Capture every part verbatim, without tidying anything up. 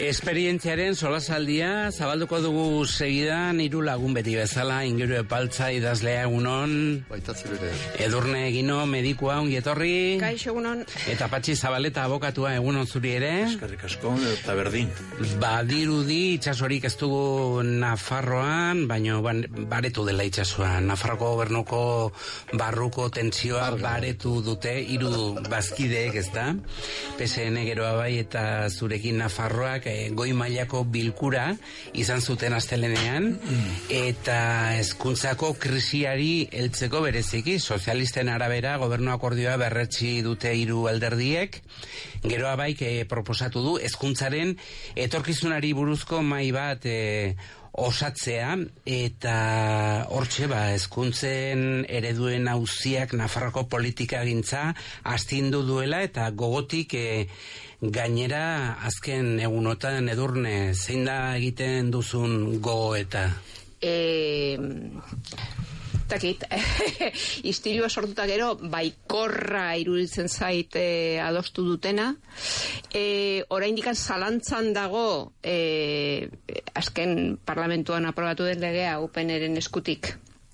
Esperientziaren solasaldia zabalduko dugu segidan, hiru lagun beti bezala, Inguru Epaltza idazlea egunon. Baitatze bere. Edurne Egino medikua ongi etorri. Kaixo egunon. Eta Patxi Zabaleta abokatua egunon zuri ere. Eskerrik asko eta berdin. Badirudi itsasorik ez dugu Nafarroan, baino baretu dela itsasoa. Nafarroko gobernuko barruko tentsioa baretu dute hiru bazkideek, ezta? P S N geroa bai eta zurekin Nafarroak goi mailako bilkura izan zuten astelenean, eta hezkuntzako krisiari heltzeko bereziki sozialisten arabera gobernu akordioa berretsi dute hiru alderdiek. Geroa baik e, proposatu du hezkuntzaren etorkizunari buruzko mahai bat e, osatzea, eta hortxe ba hezkuntzen ereduen auziak Nafarroko politikagintza astindu duela, eta gogotik e, gainera azken egunotan Edurne, zein da egiten duzun gogoeta? Eh, takit, istilua sortuta gero, baikorra iruditzen zait eh, adostu dutena. Eh, oraindik zalantzan dago eh, azken parlamentuan aprobatu den legea U P N-ren eskutik.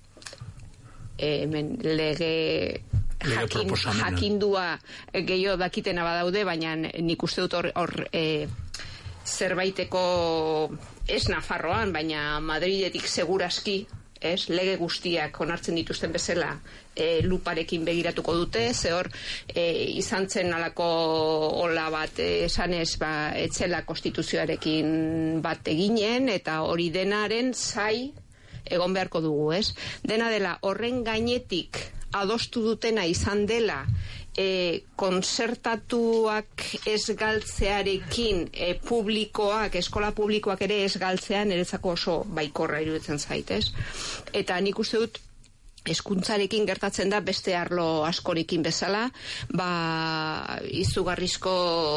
Eh, men, lege jakin, jakindua gehiago dakitena badaude, baina nik uste dut hor, hor e, zerbaiteko ez Nafarroan, baina Madridetik seguraski, ez, lege guztiak onartzen dituzten bezala e, luparekin begiratuko dute, ze hor e, izan zen alako ola bat e, esanez ba, etzela konstituzioarekin bat eginen, eta hori denaren zai egon beharko dugu, ez? Dena dela horren gainetik adostu dutena izan dela e, konzertatuak ez galtzearekin e, publikoak, eskola publikoak ere ez galtzean niretzako oso baikorra iruditzen zaitez. Eta nik uste dut hezkuntzarekin gertatzen da beste arlo askorikin bezala, ba izugarrizko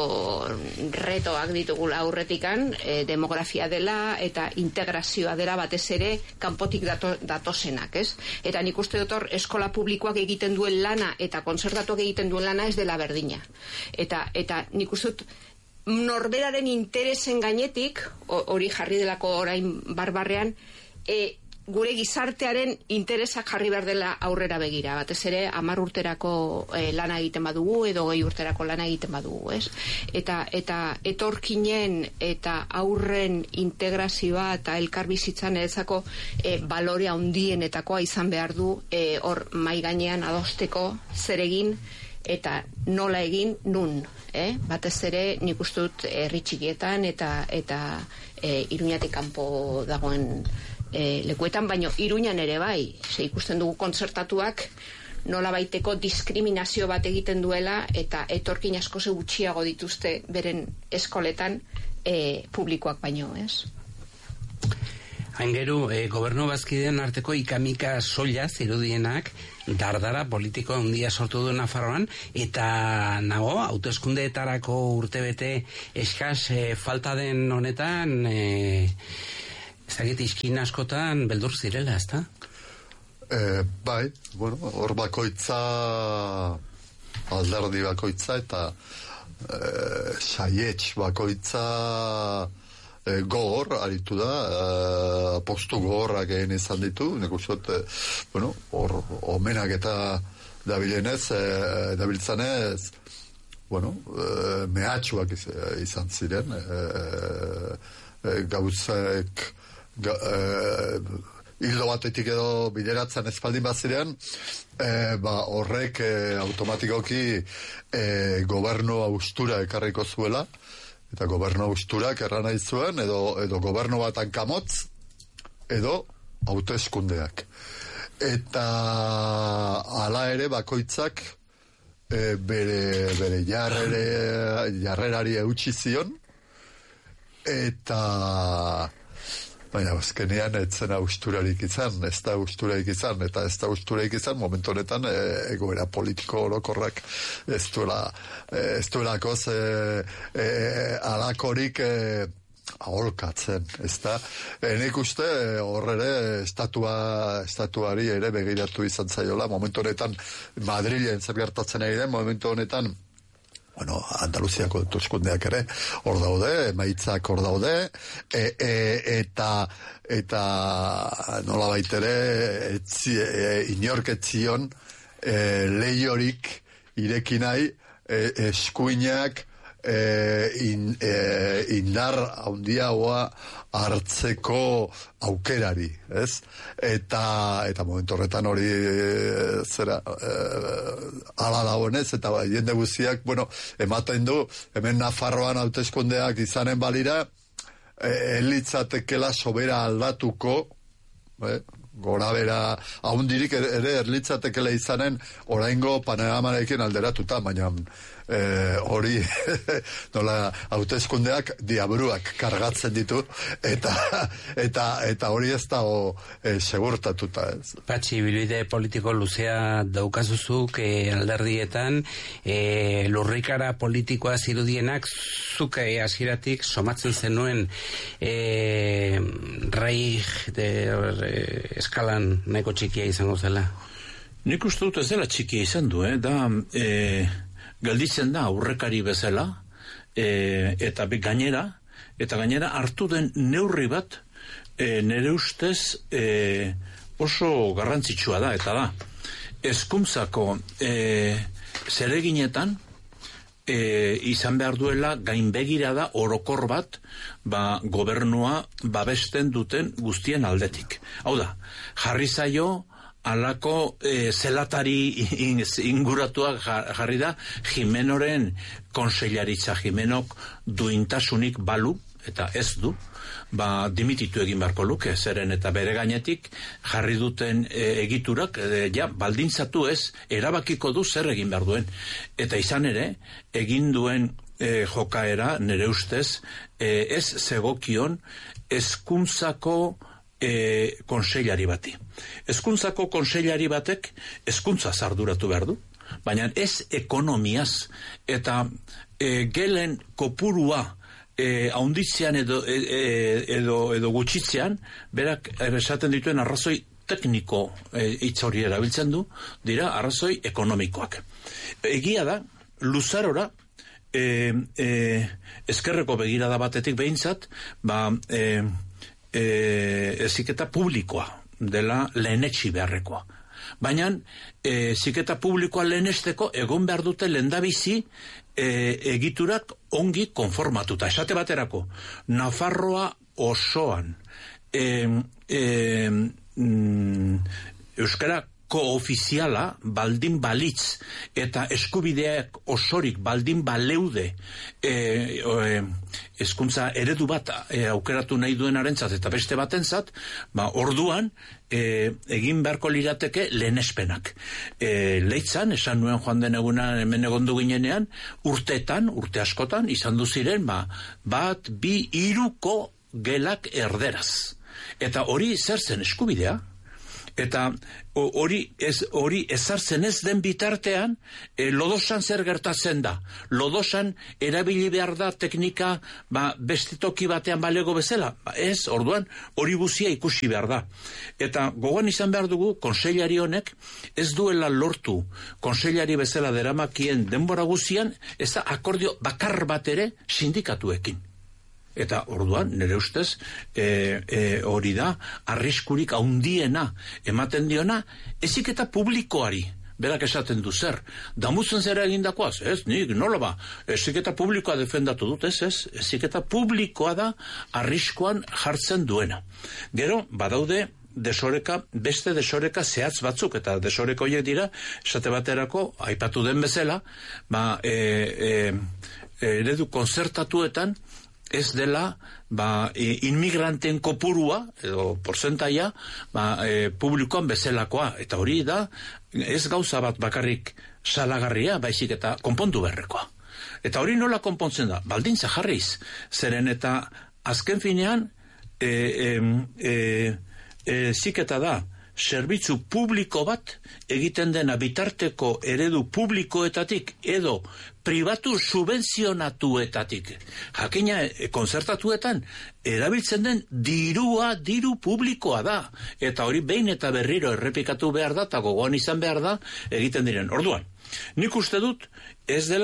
retoak ditugula aurretikan, e, demografia dela eta integrazioa dela batez ere kanpotik dato, datozenak, ez? Eta nik uste dut hor eskola publikoak egiten duen lana eta kontzertatuak egiten duen lana ez dela berdina. Eta, eta nik uste dut norberaren interesen gainetik, hori jarri delako orain barbarrean, e, gure gizartearen interesak jarri behar dela aurrera begira, batez ere hamar urterako e, lana egiten badugu edo goi urterako lana egiten badugu, ez? Eta, eta etorkinen eta aurren integrazioa eta elkarbizitzan ezako e, balore handienetakoa izan behar du e, hor mai gainean adosteko zer egin eta nola egin nun, eh? Batez ere nik uste dut herri txikietan eta, eta e, Iruñatik kanpo dagoen E, lekuetan, baino Iruñan ere bai, ze ikusten dugu kontzertatuak nola baiteko diskriminazio bat egiten duela, eta etorkin asko ze gutxiago dituzte beren eskoletan e, publikoak baino, ez? Aingeru, e, gobernu bazkideen arteko ikamika soila zirudienak dardara politiko handia sortu du Nafarroan, eta nago, hauteskundeetarako urtebete eskas e, falta den honetan e, ezagit iskin askotan beldur zirela, ezta? Eh, bai, bueno, hor bakoitza alderdi bakoitza eta eh, saietx bakoitza eh, gogor aritu da, eh, postu gogorrak egin izan ditu, nik uste, eh, bueno, hor omenak eta dabilenez, eh, dabiltzanez, bueno, eh, mehatxuak iz, izan ziren, eh, eh, gauzek Ga, eh, hildo batetik edo bideratzen espaldin bazirean, eh, ba, horrek eh, automatikoki eh, gobernu austura ekarriko zuela, eta gobernu austurak erran nahi zuen, edo, edo gobernu bat hankamotz, edo hauteskundeak. Eta hala ere bakoitzak eh, bere, bere jarrere, jarrerari eutsi zion, eta baina azkenean etzen austurarik izan, ez da austurarik izan, eta ez da austurarik izan, momentu honetan e, egoera politiko orokorrak ez duela, ez duelakoz e, e, alakorik e, aholkatzen, ez da? E, nik uste horre estatua, estatuari ere begiratu izan zaiola, momentu honetan Madrilen zer gertatzen ari den, momentu honetan bueno, Andaluziako hauteskundeak ere hor daude, emaitzak hor daude, e, e, eta eta nolabait ere etzi, e, inork etzion e, lehiorik ireki nahi e, eskuinak E, in, e, indar handiagoa hartzeko aukerari, ez? Eta eta momentu horretan hori e, zera e, ala dagoenez, eta jende guztiak, bueno, ematen du, hemen Nafarroan hauteskundeak izanen balira, e, elitzatekela sobera aldatuko, e, gora bera, haundirik ere erlitzatekela izanen oraingo panoramarekin alderatuta, baina Eh, hori nola hauteskundeak diabruak kargatzen ditu eta eta eta hori ez dago eh, segurtatuta ez. Patxi, bilbide politiko luzea daukazuzuk eh, alderdietan eh, lurrikara politikoa zirudienak zuk eh, hasieratik somatzen zenuen eh, raig de eh, eskalan nahiko txikia izango zela. Nik uste dut ez dela txikia izan du, eh? da eh, gelditzen da aurrekari bezala, e, eta gainera, eta gainera hartu den neurri bat, e, nere ustez e, oso garrantzitsua da, eta da, hezkuntzako e, zereginetan, e, izan behar duela gainbegirada orokor bat, ba, gobernua babesten duten guztien aldetik. Hau da, jarri zaio, alako e, zelatari inguratuak jarri da Jimenoren konsellaritza. Jimenok duintasunik balu, eta ez du, ba, dimititu egin beharko luke, zeren eta bere gainetik jarri duten e, egiturak, e, ja, baldintzatu ez, erabakiko du zer egin behar duen. Eta izan ere, egin duen e, jokaera, nere ustez, e, ez zegokion hezkuntzako E, konsellari bati. Hezkuntzako konsellari batek hezkuntza arduratu behar du, baina ez ekonomiaz, eta e, gelen kopurua e, haunditzean edo, e, edo, edo gutxitzean, berak esaten dituen arrazoi tekniko e, hitz hori erabiltzen du, dira arrazoi ekonomikoak. Egia da, luzarora, e, e, ezkerreko begirada batetik behintzat, ba, e, E, eziketa publikoa dela lehenetsi beharrekoa. Baina e, eziketa publikoa lehenesteko egon behar dute lehendabizi e, egiturak ongi konformatuta. Esate baterako, Nafarroa osoan e, e, mm, euskara koofiziala baldin balitz eta eskubideak osorik baldin baleude e, e, hezkuntza eredu bat e, aukeratu nahi duenarentzat eta beste batentzat, ba, orduan e, egin beharko lirateke lehenespenak. E, Leitzan, esan nuen joan den egunan hemen egondu ginenean, urteetan, urte askotan, izan du ziren, ba, bat, bi, hiruko gelak erderaz. Eta hori zer zen eskubidea? Eta hori ez hori ezartzen ez den bitartean, e, lodosan zer gertatzen da. Lodosan erabili behar da teknika, ba, beste toki batean balego bezala. Ba, ez, orduan hori guzia ikusi behar da. Eta gogoan izan behar dugu, konsellari honek ez duela lortu konsellari bezala deramakien denbora guzian, ez da akordio bakar bat ere sindikatuekin. Eta orduan, nire ustez, e, e, hori da, arriskurik haundiena ematen diona, heziketa publikoari, berak esaten du zer, damutzen zera egindakoaz, ez, nik, nola ba, heziketa publikoa defendatu dut, ez, ez, heziketa publikoa da arriskuan jartzen duena. Gero, badaude, desoreka, beste desoreka zehatz batzuk, eta desoreka horiek dira, esate baterako, aipatu den bezala, ba, e, e, eredu konzertatuetan, ez dela, ba, inmigranten kopurua, edo porzentaia, ba, e, publikoan bezalakoa. Eta hori da, ez gauza bat bakarrik salagarria, baizik eta konpondu beharrekoa. Eta hori nola konpontzen da? Baldintza jarriz. Zeren eta azken finean, e, e, e, e, ziketa da, zerbitzu publiko bat egiten dena bitarteko eredu publikoetatik edo pribatu subvenzionatuetatik. Jakina, konzertatuetan erabiltzen den dirua, diru publikoa da. Eta hori behin eta berriro errepikatu behar da, eta gogoan izan behar da, egiten diren. Orduan, nik uste dut ez dela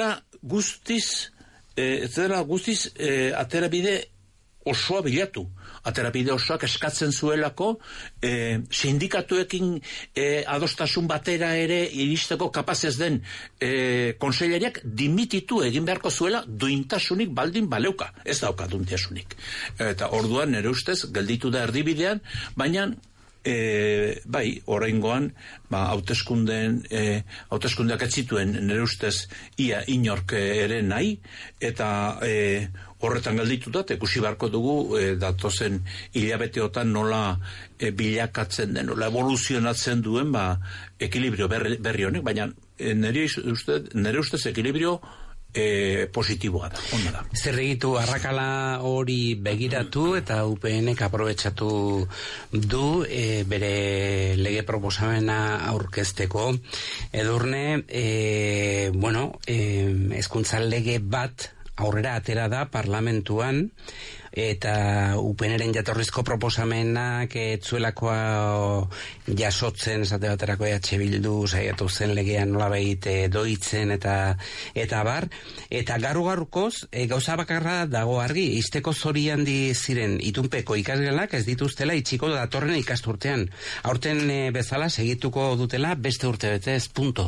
guztiz, e, ez dela guztiz e, aterabide osoa bilatu. Aterabide osoak eskatzen zuelako e, sindikatuekin e, adostasun batera ere iristeko kapazez den e, konseilariak dimititu egin beharko zuela duintasunik baldin baleuka. Ez dauka duintasunik. Eta orduan nere ustez gelditu da erdibidean, baina E, bai, oraingoan, ba, hauteskundeen, e, hauteskundeak ez zituen nere ustez ia inork ere nahi, eta e, horretan gelditu da, ikusi beharko dugu e, datozen hilabeteotan nola e, bilakatzen den, nola evoluzionatzen duen, ba, ekilibrio berri, berri honek, baina e, nere ustez, nere ustez ekilibrio E, positiboa da, onda da. Zer egitu arrakala hori begiratu eta U PNek aprobetxatu du e, bere lege proposamena aurkezteko. Edurne, e, bueno, e, hezkuntza lege bat aurrera atera da parlamentuan, eta U P Nren jatorrizko proposamenak etzuelakoa jasotzen, esate baterako E H Bildu saiatu zen legean nolabait doitzen eta eta bar, eta garu-garukoz e, gauza bakarra dago argi, izteko zori handi ziren itunpeko ikasgelak ez dituztela itxiko datorren ikasturtean. Aurten e, bezala segituko dutela beste urte betez, punto.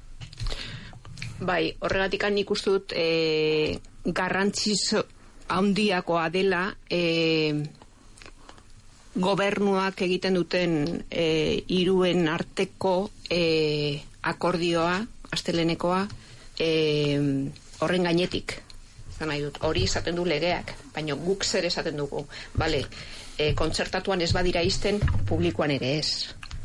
Bai, horregatik nik uste dut e, garrantziz handiakoa dela e, gobernuak egiten duten e, hiruen arteko e, akordioa, astelenekoa, e, horren gainetik. Zan nahi dut, hori esaten du legeak, baina guk zer esaten dugu. Bale, e, kontzertatuan ez badira izten, publikoan ere ez.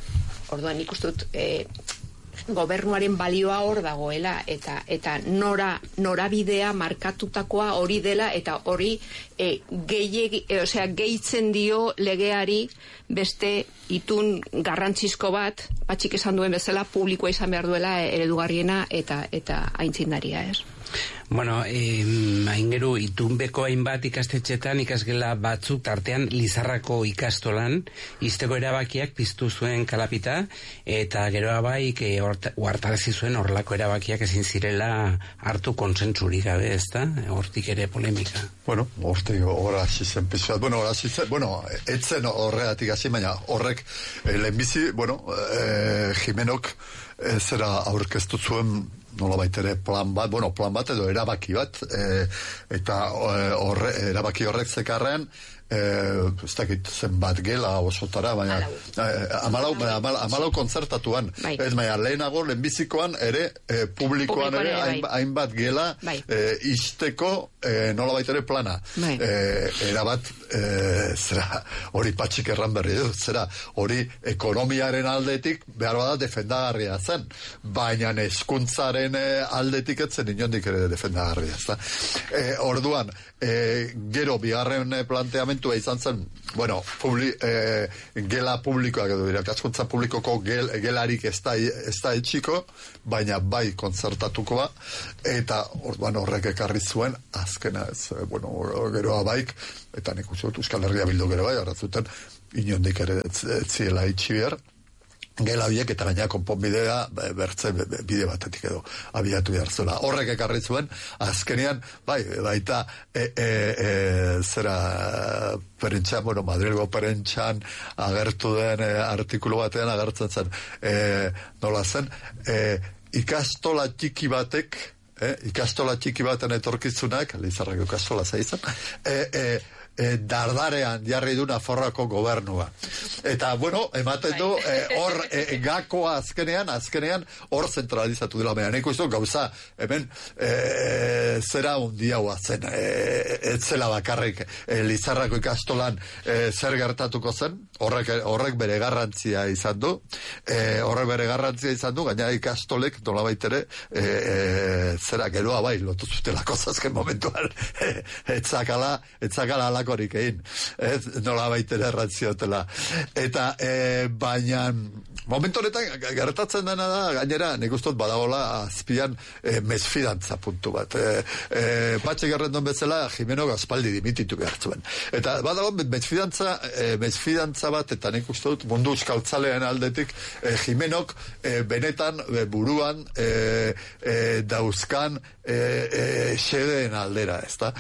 Orduan nik uste dut e, gobernuaren balioa hor dagoela eta eta nora norabidea markatutakoa hori dela eta hori e, gehiegi, e, osea, gehitzen dio legeari beste itun garrantzizko bat, patxik esan duen bezala, publikoa izan behar duela eredugarriena eta eta aintzindaria, ez? Bueno, eh, aingeru itunbeko hainbat ikastetxetan ikasgela batzuk tartean Lizarrako ikastolan izteko erabakiak piztu zuen kalapita, eta geroa bai uhartarazi zuen horrelako erabakiak ezin zirela hartu kontsentsurik gabe, ezta? Hortik ere polemika. Bueno, hortik horra hasi zen pizua. Bueno, horra hasi zen, bueno, etzen horregatik hasi, baina horrek eh, lehenbizi, bueno, eh, Jimenok eh, zera aurkeztu zuen nolabait ere plan bat, bueno, plan bat edo erabaki bat, e, eta horre, erabaki horrek zekarrean, e, ez dakit zenbat gela osotara, baina amalau, amalau, amalau kontzertatuan, bai. Ez baina lehenago, lehenbizikoan ere, e, publikoan ere, bai. hain, hainbat gela, bai. e, izteko e, nolabait ere plana. Bai. E, erabat, e, zera, hori patxik erran berri du, zera, hori ekonomiaren aldetik, behar bada defendagarria zen, baina hezkuntzaren aldetik etzen inondik ere defendagarria, ezta? E, orduan, e, gero bigarren planteamentua izan zen, bueno, publi, e, gela publikoak edo dira, ikaskuntza publikoko gel, gelarik ez da, ez da etxiko, baina bai kontzertatukoa, eta orduan horrek ekarri zuen, azkena ez, bueno, geroa baik, eta nik uste dut Euskal Herria Bildu gero bai, arrazuten, inondik ere etziela itxi behar, gela horiek eta gaina konponbidea bertze bide batetik edo abiatu behar zuela. Horrek ekarri zuen, azkenean, bai, baita e, e, e, zera perentxan, bueno, Madrilgo perentxan agertu den e, artikulu batean agertzen zen, e, nola zen, e, ikastola txiki batek, e, ikastola txiki baten etorkizunak, Lizarrako ikastola zaizan, e, e, E, dardarean jarri du Nafarroako gobernua. Eta, bueno, ematen du, hor, e, e, gakoa azkenean, azkenean, hor zentralizatu dela. Baina, nik uste gauza, hemen, e, zera hundia zen, e, etzela bakarrik, e, Lizarrako ikastolan e, zer gertatuko zen, horrek, horrek bere garrantzia izan du, e, horrek bere garrantzia izan du, gaina ikastolek, nolabait ere, e, e, zera, geroa bai, lotu zutelako zazken momentuan, e, etzakala, etzakala alako horik egin, ez, nola baitera erratziotela. Eta, e, baina, momentu honetan gertatzen dena da, gainera, nik ustot badagola azpian e, mesfidantza puntu bat. E, e, Patxe Gerrendon bezala, Jimeno Gaspaldi dimititu behar zuen. Eta badago mesfidantza, e, mesfidantza bat, eta nik ustot mundu euskaltzalean aldetik, e, Jimenok e, benetan e, buruan e, e, dauzkan e, e, xedeen aldera, ezta?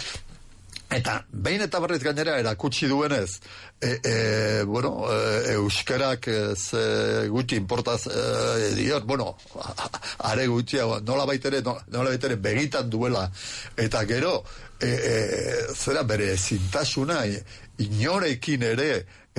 Eta behin eta berriz gainera erakutsi duenez, e, e, bueno, e, euskerak ez e, gutxi importaz e, diot, bueno, are gutxia, nola baitere, nola baitere begitan duela, eta gero, e, e, zera bere zintasuna, inorekin ere,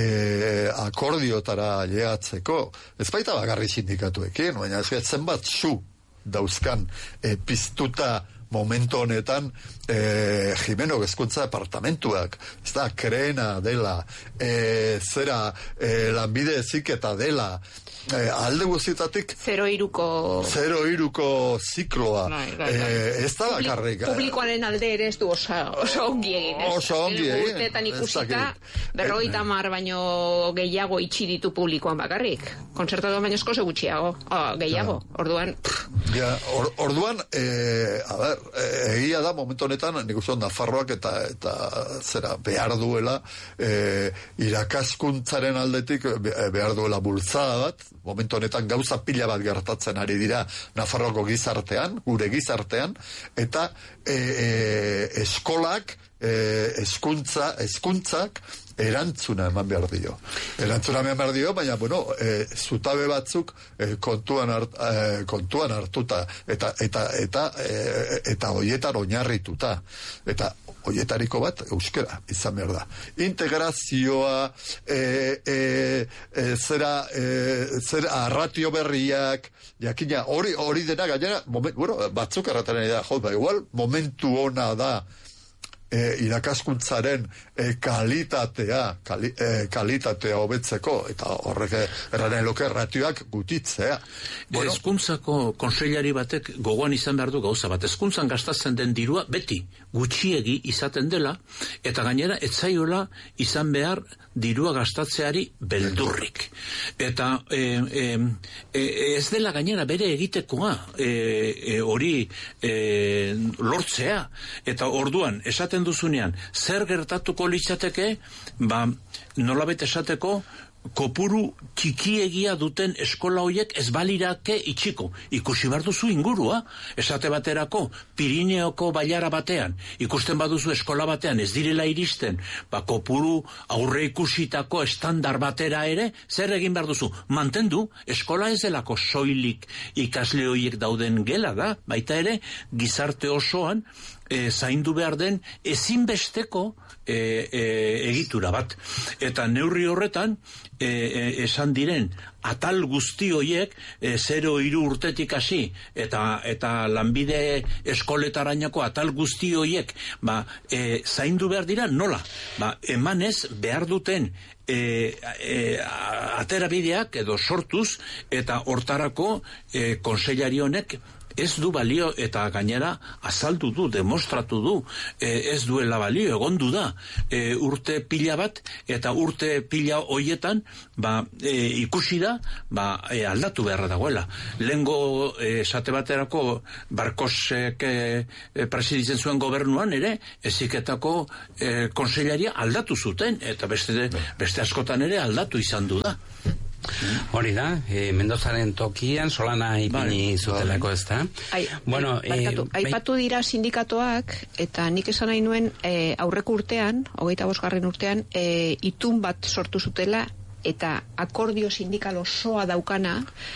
E, akordiotara lleatzeko, ez baita bagarri sindikatuekin, baina ez zenbat zu dauzkan e, piztuta momentu honetan e, Jimeno Hezkuntza departamentuak, ez da, kreena dela, e, zera e, lanbide heziketa dela, e, alde guztietatik zero iruko zero iruko zikloa, bai, bai, bai. E, ez da bakarrik publikoaren alde ere ez du oso, oso ongi egin, ez? Oso ongi egin, urteetan ikusita berrogeita hamar baino gehiago itxi ditu publikoan bakarrik, kontzertatuan baino esko gutxiago, oh, gehiago, ja. Orduan ja, or, orduan e, a ber, e, egia da momentu honetan nik uste Nafarroak eta, eta zera behar duela e, irakaskuntzaren aldetik behar duela bultzada bat, momentu honetan gauza pila bat gertatzen ari dira Nafarroko gizartean, gure gizartean, eta e, e, eskolak, e, eskuntza, eskuntzak erantzuna eman behar dio. Erantzuna eman behar dio, baina, bueno, e, zutabe batzuk e, kontuan, hart, e, kontuan hartuta, eta eta eta e, eta hoietan oinarrituta. Eta hoietariko bat euskera izan behar da. Integrazioa, e, e, e, zera, e, zera arratio berriak, jakina, hori hori dena gainera, moment, bueno, batzuk errataren da, jo, ba, igual, momentu ona da, E, irakaskuntzaren e, kalitatea kali, e, kalitatea hobetzeko, eta horrek erranen loke ratioak gutitzea. Bueno, hezkuntzako konseilari batek gogoan izan behar du gauza bat, hezkuntzan gastatzen den dirua beti gutxiegi izaten dela, eta gainera etzaiola izan behar dirua gastatzeari beldurrik. Eta e, e, e, ez dela gainera bere egitekoa hori e, e, e, lortzea, eta orduan esaten duzunean, zer gertatuko litzateke, ba, nolabait esateko, kopuru txikiegia duten eskola hoiek ez balirake itxiko. Ikusi behar duzu ingurua, esate baterako Pirineoko bailara batean, ikusten baduzu eskola batean ez direla iristen, ba kopuru aurre ikusitako estandar batera ere, zer egin behar duzu? Mantendu, eskola ez delako soilik ikasle hoiek dauden gela da, baita ere gizarte osoan e, zaindu behar den ezinbesteko e, e, egitura bat. Eta neurri horretan, E, e, esan diren atal guzti hoiek e, zero hiru urtetik hasi eta eta lanbide eskoletarainako atal guzti hoiek ba, e, zaindu behar dira nola? Ba, emanez behar duten e, e, aterabideak edo sortuz eta hortarako e, konseilari honek ez du balio, eta gainera azaldu du, demostratu du, e, ez duela balio, egondu da e, urte pila bat, eta urte pila hoietan ba, e, ikusi da ba, e, aldatu beharra dagoela. Lehengo e, esate baterako Barkosek e, e, presiditzen zuen gobernuan ere eziketako e, konseilaria aldatu zuten, eta beste, beste askotan ere aldatu izan du da. Hori da, e, Mendozaren tokian solana ipini zutelako, ez da? Ai, bueno, barkatu, e, aipatu dira sindikatoak, eta nik esan nahi nuen e, aurreko urtean, hogeita bosgarren urtean, e, itun bat sortu zutela, eta akordio sindikal osoa daukana,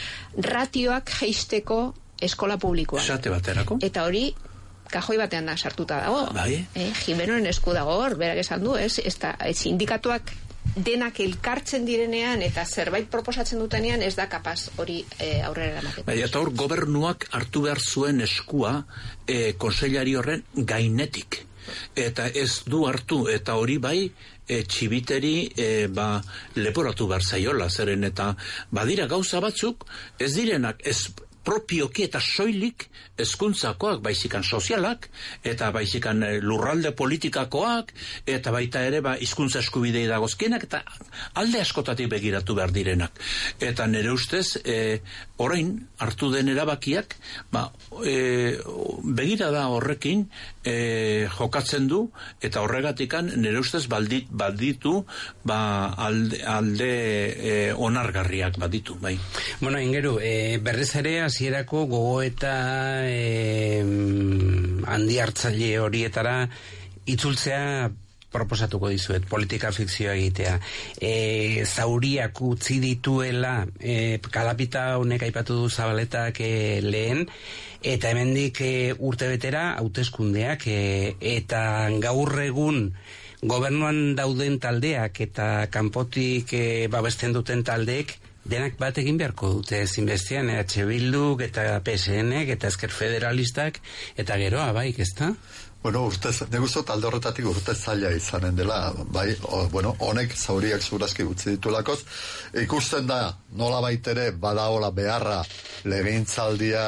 ratioak jeisteko eskola publikoa. Esate baterako? Eta hori, kajoi batean da sartuta dago. Bai. E, Jimenoren esku dago hor, berak esan du, ez? Ez da, sindikatuak denak elkartzen direnean eta zerbait proposatzen dutenean ez da kapaz hori e, aurrera eramateko. Bai, eta hor gobernuak hartu behar zuen eskua e, konseilari horren gainetik. Eta ez du hartu, eta hori bai e, txibiteri e, ba, leporatu behar zaiola, zeren eta badira gauza batzuk ez direnak ez propioki eta soilik hezkuntzakoak, baizikan sozialak, eta baizikan lurralde politikakoak, eta baita ere ba, hizkuntza eskubidei dagozkienak, eta alde askotatik begiratu behar direnak. Eta nire ustez, e, orain hartu den erabakiak, ba, e, begira da horrekin e, jokatzen du, eta horregatikan nire ustez baldit, balditu ba, alde, alde e, onargarriak baditu, bai. Bueno, Ingeru, e, berrez ere hasierako gogoeta e, handi hartzaile horietara itzultzea proposatuko dizuet, politika fikzioa egitea. E, zauriak utzi dituela, e, kalapita honek aipatu du Zabaletak e, lehen, eta hemendik e, urte betera hauteskundeak, e, eta gaur egun gobernuan dauden taldeak eta kanpotik e, babesten duten taldeek denak bat egin beharko dute ezinbestean, E H Bilduk eta P S Nek eta Ezker Federalistak eta geroa, baik, ezta? Bueno, urtez, neguzot alde horretatik urte zaila izanen dela, bai, o, bueno, honek zauriak zurazki utzi ditulakoz, ikusten da, nola baitere badaola beharra legintzaldia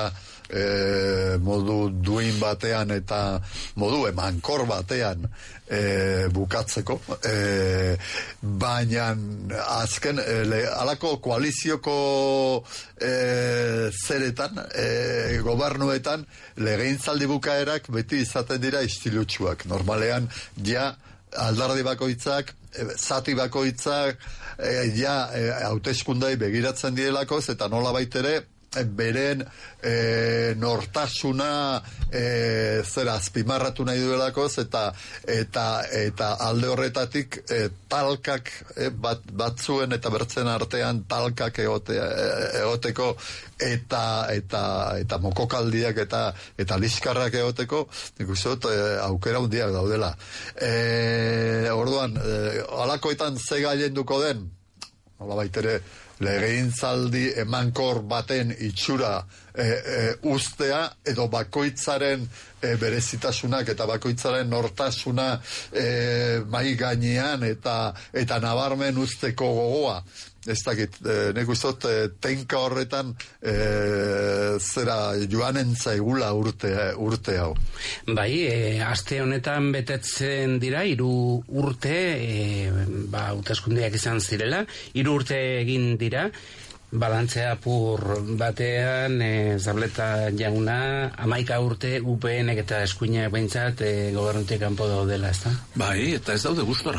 e, modu duin batean eta modu emankor batean e, bukatzeko, e, baina azken e, le, alako koalizioko e, zeretan, e, gobernuetan, legintzaldi bukaerak beti izaten dira istilutsuak. Normalean, ja, aldardi bakoitzak, e, zati bakoitzak, e, ja, e, hauteskundei begiratzen direlakoz, eta nola baitere, beren e, nortasuna e, zera azpimarratu nahi duelakoz eta eta eta alde horretatik e, talkak e, bat, batzuen eta bertzen artean talkak egote, e, egoteko eta eta eta mokokaldiak eta eta liskarrak egoteko ikusot e, aukera hundiak daudela. E, orduan e, alakoetan ze gailenduko den nola baitere legegintzaldi emankor baten itxura e, e, ustea edo bakoitzaren e, berezitasunak eta bakoitzaren nortasuna e, mai gainean eta eta nabarmen usteko gogoa. Ez dakit, e, nek ustot, e, tenka horretan e, zera joanen zaigula urte, urte hau. Bai, e, aste honetan betetzen dira, hiru urte, e, ba, hauteskundeak izan zirela, hiru urte egin dira, balantzea apur batean, e, Zabaleta jauna, hamaika urte U P Nek eta eskuinak behintzat e, gobernutik kanpo daudela, ez da? Bai, eta ez daude gustora.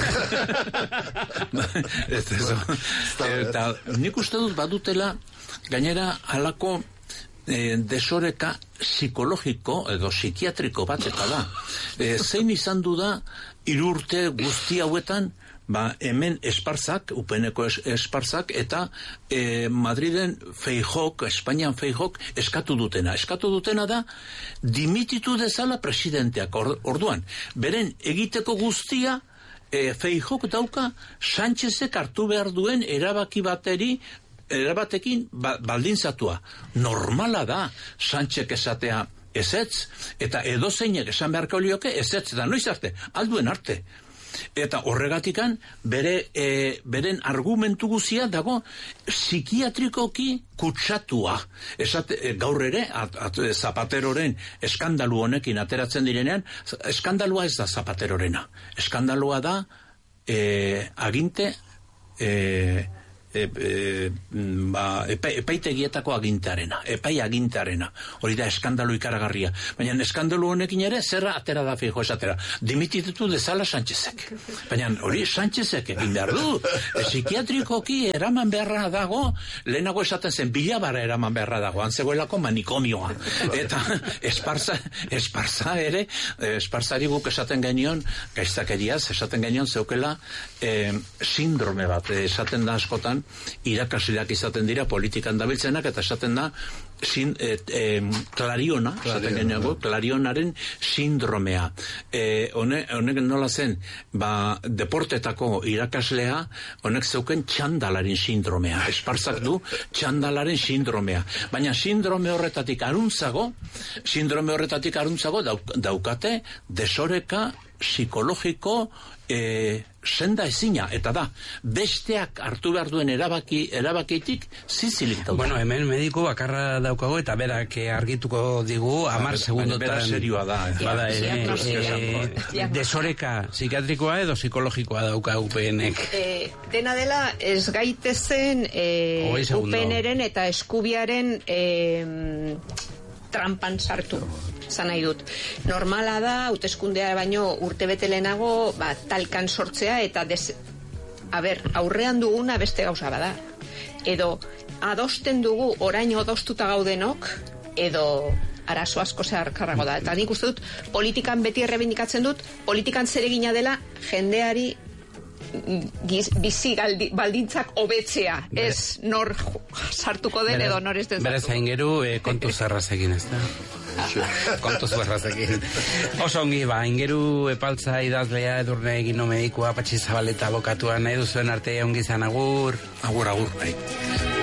ez, ez, eta nik uste dut badutela, gainera halako e, desoreka psikologiko edo psikiatriko bat eta da. E, zein izan du da, hiru urte guzti hauetan, ba, hemen Esparzak, U P Neko es, Esparzak, eta e, Madriden Feijok, Espainian Feijok, eskatu dutena. Eskatu dutena da, dimititu dezala presidenteak. Or, orduan, beren egiteko guztia, e, Feijok dauka, Sánchezek hartu behar duen erabaki bateri, erabatekin ba, baldintzatua. Normala da, Sánchez esatea ezetz, eta edozeinek esan beharko lioke ezetz, eta noiz arte, alduen arte. Eta horregatikan bere e, beren argumentu guzia dago psikiatrikoki kutsatua. Esate, e, gaur ere at, at, Zapateroren eskandalu honekin ateratzen direnean, eskandalua ez da Zapaterorena. Eskandalua da e, aginte e, e, e, ba, epa, epaitegietako agintearena, epai agintearena. Hori da eskandalu ikaragarria. Baina eskandalu honekin ere zerra atera da Feijo esatera. Dimititutu dezala Sánchezek. Baina hori Sánchezek egin behar du. E, psikiatrikoki eraman beharra dago, lehenago esaten zen bilabara eraman beharra dago, antzegoelako manikomioa. Eta esparza, esparza ere, esparzari guk esaten genion, gaiztakeriaz, esaten genion zeukela e, sindrome bat, esaten da askotan, irakasleak izaten dira politikan dabiltzenak eta esaten da sin, et, e, klariona, esaten geneago, klarionaren sindromea. E, honek, honek nola zen, ba, deportetako irakaslea, honek zeuken txandalaren sindromea. Esparzak du txandalaren sindromea. Baina sindrome horretatik aruntzago, sindrome horretatik aruntzago dauk, daukate desoreka psikologiko e, senda ezina, eta da, besteak hartu behar duen erabaki, erabakitik zizilik daude. Bueno, hemen mediku bakarra daukago eta berak argituko digu hamar segundotan. Bera serioa da. Bada ere, e, desoreka psikiatrikoa edo psikologikoa daukagu U P N-ek. E, dena dela, ez gaitezen e, U P N-eren eta eskubiaren e, trampan sartu. Zan nahi dut. Normala da, hauteskundea baino urtebete lehenago, ba, talkan sortzea eta des... A ber, aurrean duguna beste gauza bada. Edo, adosten dugu orain adostuta gaudenok, edo arazo asko zeharkarrago da. Eta nik uste dut, politikan beti errebindikatzen dut, politikan zeregina dela jendeari giz, bizi galdi, baldintzak hobetzea, ez nor sartuko den edo nor ez den sartuko. Berez aingeru e, kontu zerrazekin, ez da? Kontu zerrazekin. Oso ongi, ba, aingeru epaltza idazlea Edurne Egino medikua, Patxi Zabaleta abokatua nahi duzuen arte ongi zan, agur. Agur, agur, bai.